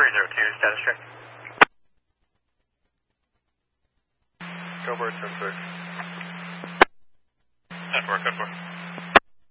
302, status check. Go bird 10-4. 10-4, code 4.